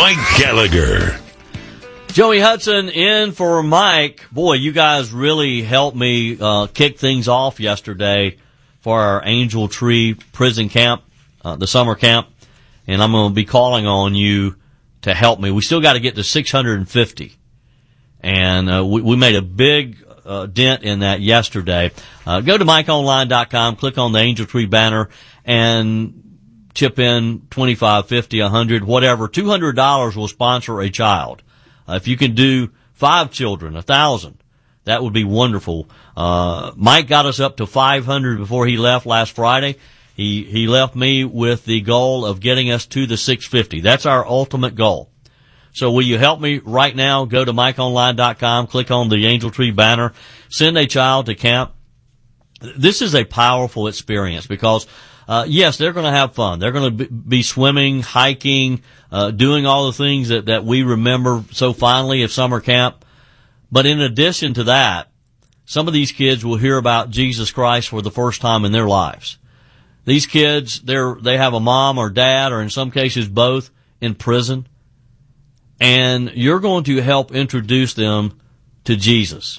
Mike Gallagher. Joey Hudson in for Mike. Boy, you guys really helped me kick things off yesterday for our Angel Tree Prison Camp, the summer camp, and I'm going to be calling on you to help me. We still got to get to 650, and we made a big dent in that yesterday. Go to MikeOnline.com, click on the Angel Tree banner, and chip in $25, $50, $100, whatever. $200 will sponsor a child. If you can do 5 children, 1,000, that would be wonderful. Mike got us up to 500 before he left last Friday. He left me with the goal of getting us to the 650. That's our ultimate goal. So will you help me right now? Go to MikeOnline.com, click on the Angel Tree banner, send a child to camp. This is a powerful experience because yes, they're going to have fun. They're going to be swimming, hiking, doing all the things that we remember so fondly of summer camp. But in addition to that, some of these kids will hear about Jesus Christ for the first time in their lives. These kids, they have a mom or dad, or in some cases both, in prison. And you're going to help introduce them to Jesus.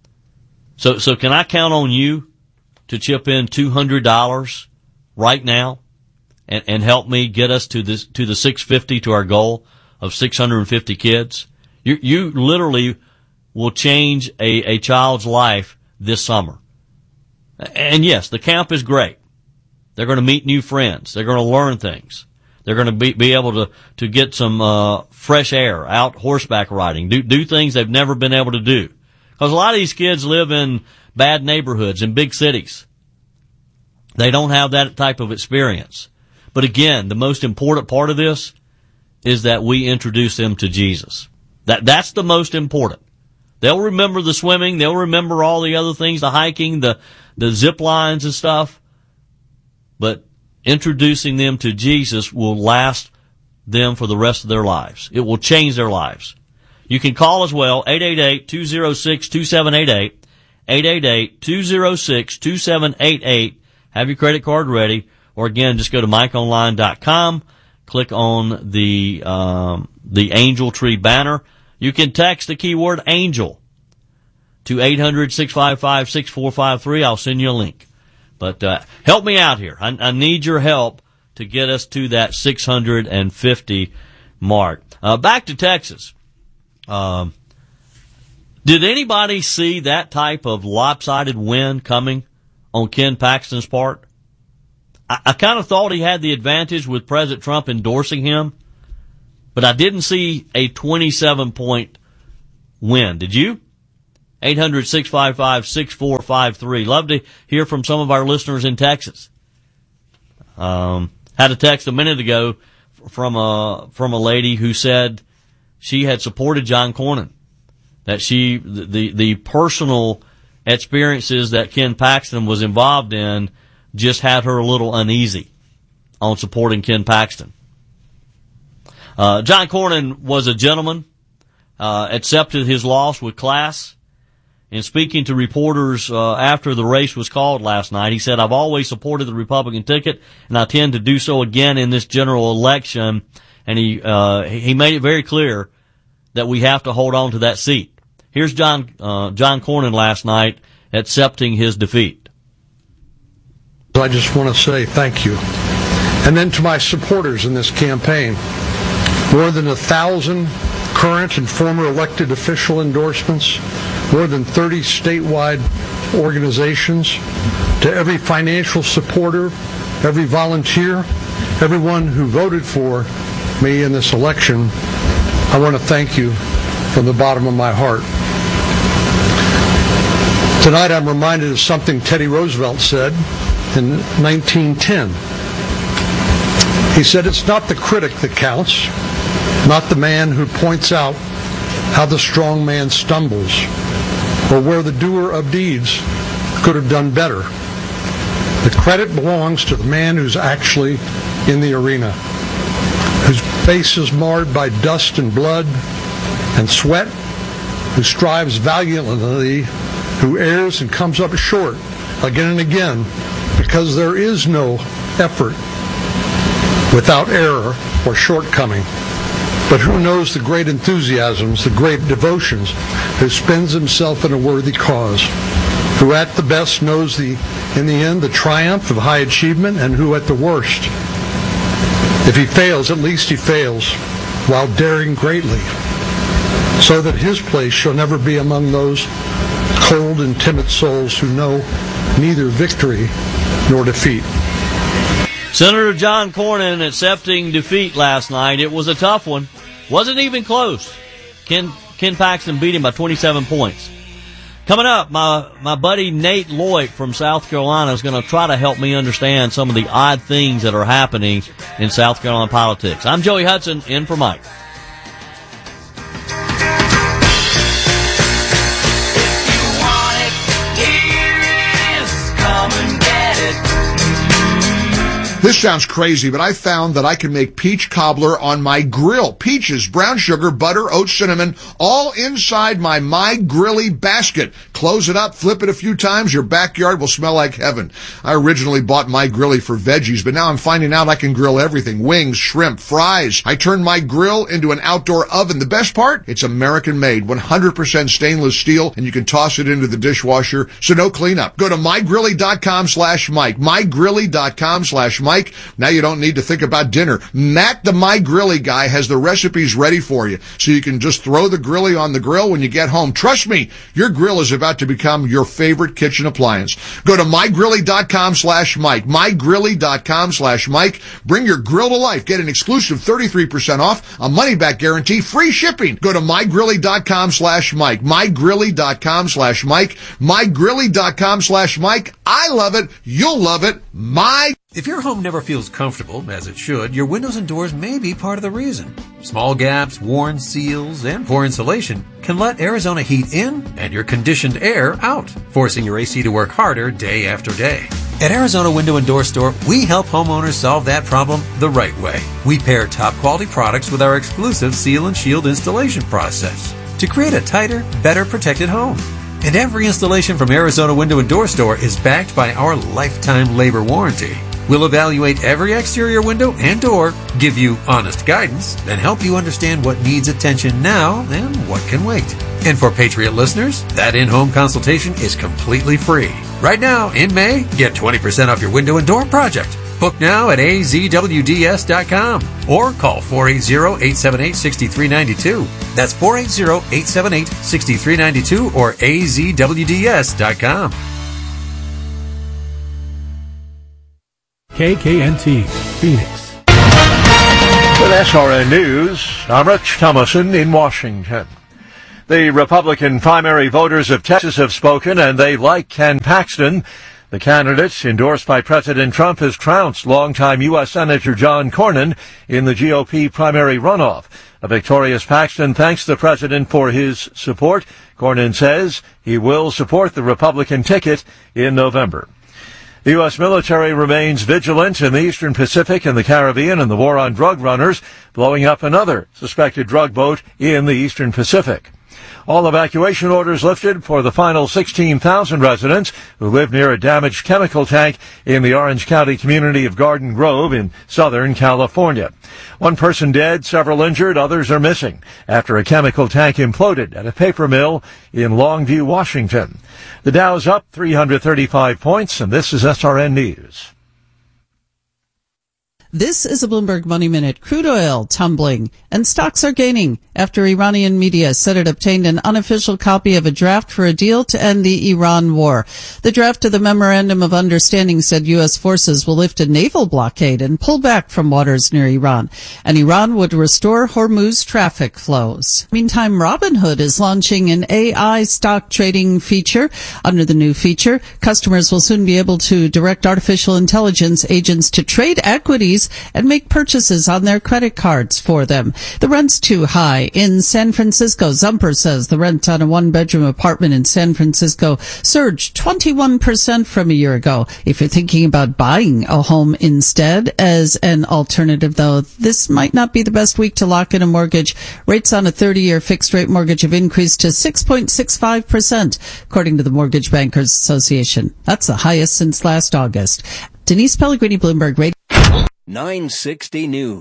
So can I count on you to chip in $200 right now and help me get us to the 650, to our goal of 650 kids? You literally will change a child's life this summer. And yes, the camp is great. They're going to meet new friends. They're going to learn things. They're going to be able to get some fresh air, out horseback riding, do things they've never been able to do. Because a lot of these kids live in bad neighborhoods in big cities. They don't have that type of experience. But again, the most important part of this is that we introduce them to Jesus. That's the most important. They'll remember the swimming. They'll remember all the other things, the hiking, the zip lines and stuff. But introducing them to Jesus will last them for the rest of their lives. It will change their lives. You can call as well, 888-206-2788, 888-206-2788. Have your credit card ready. Or again, just go to MikeOnline.com, click on the Angel Tree banner. You can text the keyword ANGEL to 800-655-6453. I'll send you a link. But help me out here. I need your help to get us to that 650 mark. Back to Texas. Did anybody see that type of lopsided win coming on Ken Paxton's part? I kind of thought he had the advantage with President Trump endorsing him, but I didn't see a 27-point win. Did you? 800-655-6453. Love to hear from some of our listeners in Texas. Had a text a minute ago from a lady who said she had supported John Cornyn. That the personal experiences that Ken Paxton was involved in just had her a little uneasy on supporting Ken Paxton. John Cornyn was a gentleman, accepted his loss with class. In speaking to reporters after the race was called last night, he said, "I've always supported the Republican ticket, and I intend to do so again in this general election." And he made it very clear that we have to hold on to that seat. Here's John Cornyn last night accepting his defeat. I just want to say thank you. And then to my supporters in this campaign, more than 1,000 current and former elected official endorsements, more than 30 statewide organizations, to every financial supporter, every volunteer, everyone who voted for me in this election, I want to thank you from the bottom of my heart. Tonight I'm reminded of something Teddy Roosevelt said in 1910. He said, "It's not the critic that counts, not the man who points out how the strong man stumbles, or where the doer of deeds could have done better. The credit belongs to the man who's actually in the arena, whose face is marred by dust and blood and sweat, who strives valiantly, who errs and comes up short again and again, because there is no effort without error or shortcoming. But who knows the great enthusiasms, the great devotions, who spends himself in a worthy cause, who at the best knows in the end the triumph of high achievement, and who at the worst, if he fails, at least he fails while daring greatly, so that his place shall never be among those cold and timid souls who know neither victory nor defeat. Senator John Cornyn accepting defeat last night. It was a tough one. Wasn't even close. Ken Paxton beat him by 27 points. Coming up, my buddy Nate Loic from South Carolina is going to try to help me understand some of the odd things that are happening in South Carolina politics. I'm Joey Hudson, in for Mike. This sounds crazy, but I found that I can make peach cobbler on my grill. Peaches, brown sugar, butter, oat, cinnamon, all inside my Grilly basket. Close it up, flip it a few times, your backyard will smell like heaven. I originally bought My Grilly for veggies, but now I'm finding out I can grill everything. Wings, shrimp, fries. I turned my grill into an outdoor oven. The best part? It's American made, 100% stainless steel, and you can toss it into the dishwasher, so no cleanup. Go to mygrilly.com/Mike. mygrilly.com/Mike. Now you don't need to think about dinner. Matt, the My Grilly guy, has the recipes ready for you, so you can just throw the grilly on the grill when you get home. Trust me, your grill is about to become your favorite kitchen appliance. Go to mygrilly.com/Mike. mygrilly.com/Mike. Bring your grill to life. Get an exclusive 33% off, a money-back guarantee, free shipping. Go to mygrilly.com/Mike. mygrilly.com/Mike. mygrilly.com/Mike. I love it. You'll love it. If your home never feels comfortable, as it should, your windows and doors may be part of the reason. Small gaps, worn seals, and poor insulation can let Arizona heat in and your conditioned air out, forcing your AC to work harder day after day. At Arizona Window and Door Store, we help homeowners solve that problem the right way. We pair top quality products with our exclusive Seal and Shield installation process to create a tighter, better protected home. And every installation from Arizona Window and Door Store is backed by our lifetime labor warranty. We'll evaluate every exterior window and door, give you honest guidance, and help you understand what needs attention now and what can wait. And for Patriot listeners, that in-home consultation is completely free. Right now, in May, get 20% off your window and door project. Book now at azwds.com or call 480-878-6392. That's 480-878-6392 or azwds.com. KKNT, Phoenix. With SRN News, I'm Rich Thomason in Washington. The Republican primary voters of Texas have spoken, and they like Ken Paxton. The candidate endorsed by President Trump has trounced longtime U.S. Senator John Cornyn in the GOP primary runoff. A victorious Paxton thanks the president for his support. Cornyn says he will support the Republican ticket in November. The U.S. military remains vigilant in the Eastern Pacific and the Caribbean in the war on drug runners, blowing up another suspected drug boat in the Eastern Pacific. All evacuation orders lifted for the final 16,000 residents who live near a damaged chemical tank in the Orange County community of Garden Grove in Southern California. One person dead, several injured, others are missing after a chemical tank imploded at a paper mill in Longview, Washington. The Dow's up 335 points, and this is SRN News. This is a Bloomberg Money Minute. Crude oil tumbling and stocks are gaining after Iranian media said it obtained an unofficial copy of a draft for a deal to end the Iran war. The draft of the Memorandum of Understanding said U.S. forces will lift a naval blockade and pull back from waters near Iran, and Iran would restore Hormuz traffic flows. Meantime, Robinhood is launching an AI stock trading feature. Under the new feature, customers will soon be able to direct artificial intelligence agents to trade equities and make purchases on their credit cards for them. The rent's too high. In San Francisco, Zumper says the rent on a one-bedroom apartment in San Francisco surged 21% from a year ago. If you're thinking about buying a home instead as an alternative, though, this might not be the best week to lock in a mortgage. Rates on a 30-year fixed-rate mortgage have increased to 6.65%, according to the Mortgage Bankers Association. That's the highest since last August. Denise Pellegrini, Bloomberg Radio. 960 News.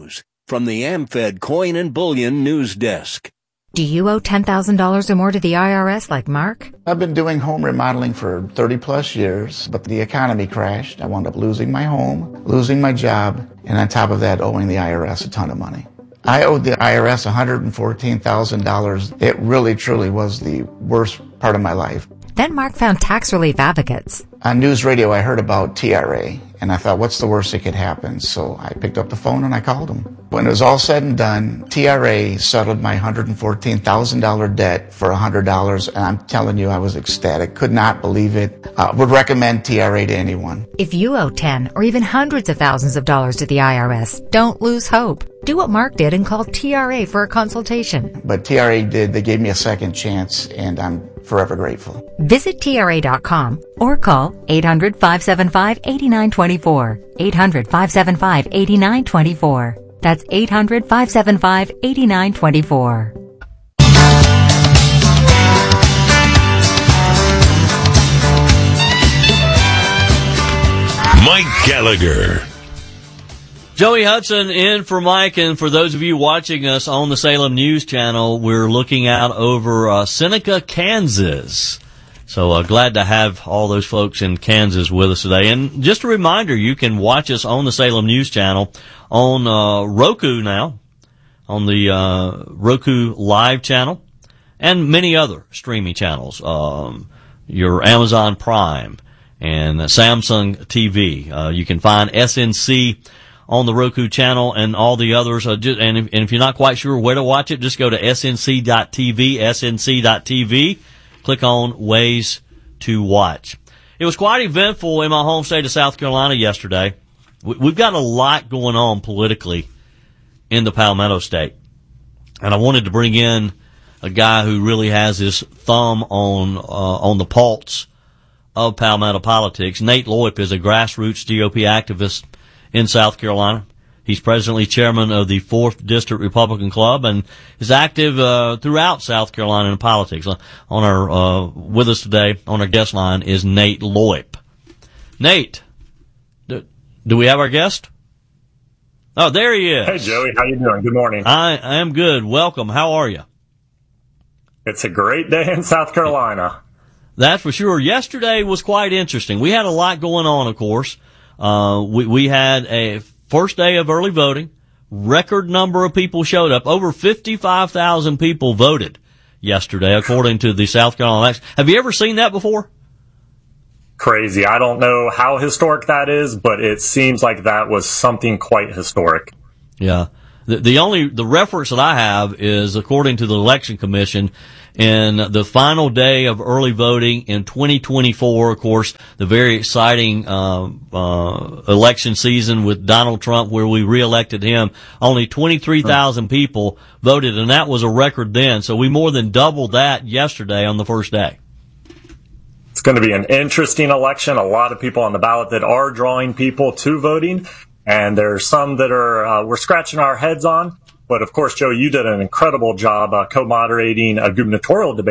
From the AmFed Coin and Bullion News Desk. Do you owe $10,000 or more to the IRS like Mark? I've been doing home remodeling for 30 plus years, but the economy crashed. I wound up losing my home, losing my job, and on top of that, owing the IRS a ton of money. I owed the IRS $114,000. It really, truly was the worst part of my life. Then Mark found tax relief advocates. On news radio, I heard about TRA, and I thought, what's the worst that could happen? So I picked up the phone and I called them. When it was all said and done, TRA settled my $114,000 debt for $100, and I'm telling you, I was ecstatic. Could not believe it. Would recommend TRA to anyone. If you owe 10 or even hundreds of thousands of dollars to the IRS, don't lose hope. Do what Mark did and call TRA for a consultation. But TRA did. They gave me a second chance, and I'm forever grateful. Visit TRA.com or call 800-575-8924. 800-575-8924. That's 800-575-8924. Mike Gallagher. Joey Hudson in for Mike, and for those of you watching us on the Salem News Channel, we're looking out over Seneca, Kansas. So glad to have all those folks in Kansas with us today. And just a reminder, you can watch us on the Salem News Channel on Roku now, on the Roku Live channel, and many other streaming channels, your Amazon Prime and Samsung TV. You can find SNC on the Roku channel and all the others. And if you're not quite sure where to watch it, just go to snc.tv, snc.tv. Click on Ways to Watch. It was quite eventful in my home state of South Carolina yesterday. We've got a lot going on politically in the Palmetto State. And I wanted to bring in a guy who really has his thumb on the pulse of Palmetto politics. Nate Loip is a grassroots GOP activist in South Carolina. He's presently chairman of the 4th District Republican Club and is active throughout South Carolina in politics. With us today on our guest line is Nate Loip. Nate, do we have our guest? Oh, there he is. Hey, Joey. How you doing? Good morning. I am good. Welcome. How are you? It's a great day in South Carolina. That's for sure. Yesterday was quite interesting. We had a lot going on, of course. We had a first day of early voting. Record number of people showed up. Over 55,000 people voted yesterday, according to the South Carolina election. Have you ever seen that before? Crazy. I don't know how historic that is, but it seems like that was something quite historic. Yeah. The reference that I have is, according to the Election Commission, in the final day of early voting in 2024, of course, the very exciting election season with Donald Trump, where we reelected him, only 23,000 people voted, and that was a record then. So we more than doubled that yesterday on the first day. It's going to be an interesting election. A lot of people on the ballot that are drawing people to voting, and there's some that are we're scratching our heads on. But, of course, Joe, you did an incredible job co-moderating a gubernatorial debate